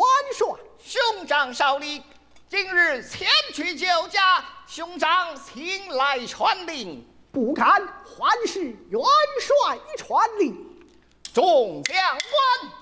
帅。 兄长少礼，今日前去救驾，兄长请来传令。 不敢，还是元帅传令。 众将官。